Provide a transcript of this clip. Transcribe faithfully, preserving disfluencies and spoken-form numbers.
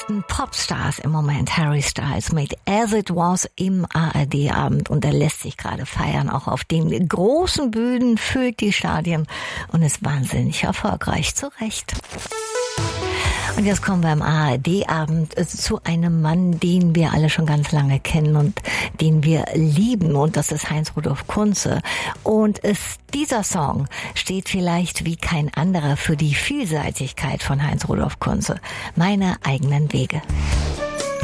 Popstars im Moment, Harry Styles mit As It Was im A R D-Abend, und er lässt sich gerade feiern, auch auf den großen Bühnen, füllt die Stadien und ist wahnsinnig erfolgreich, zu Recht. Und jetzt kommen wir im A R D-Abend zu einem Mann, den wir alle schon ganz lange kennen und den wir lieben, und das ist Heinz-Rudolf Kunze. Und es, dieser Song steht vielleicht wie kein anderer für die Vielseitigkeit von Heinz-Rudolf Kunze. Meine eigenen Wege.